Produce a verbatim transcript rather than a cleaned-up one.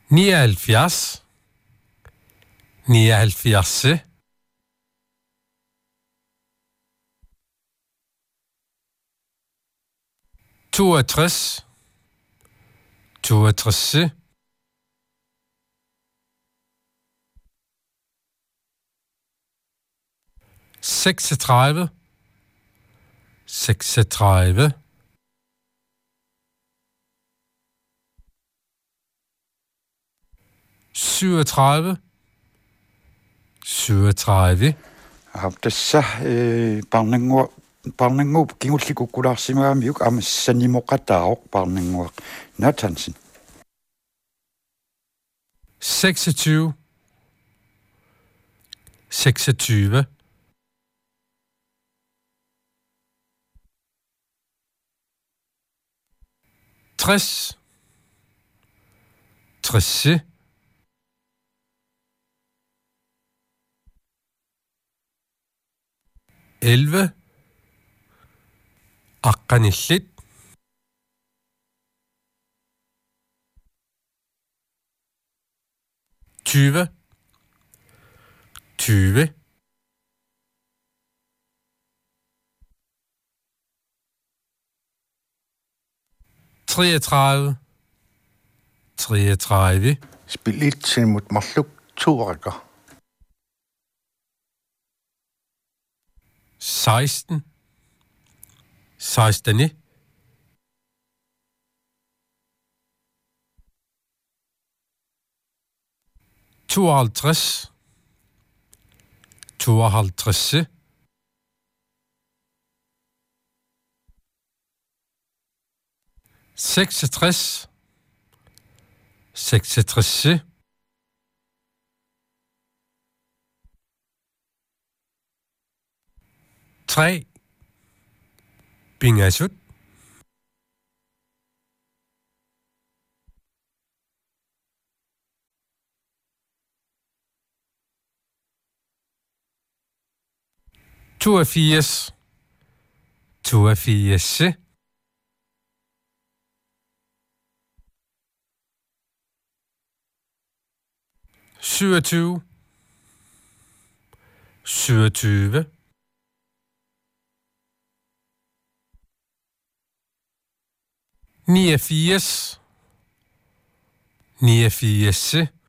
nioghalvfjerds, nioghalvfjerds, toogtres, toogtres, seksogtredive, seksogtredive, syvogtredive, syvogtredive, Tässä parnangua parnanguup kingullikukkularsimaamiuk amassanimuqataaroq parnanguaq Nathansen. seksogtyve, seksogtyve, tres, tres, elleve, aqqanillit, tyve, tyve, treogtredive, treogtredive, Spilitsilmut marluk tuuraqa. seksten, seksten, tooghalvtreds, tooghalvtreds, seksogtres, seksogtres, tre, bingasut, toogfirs, toogfirs, syvogtyve, syvogtyve, niogfirs, niogfirs,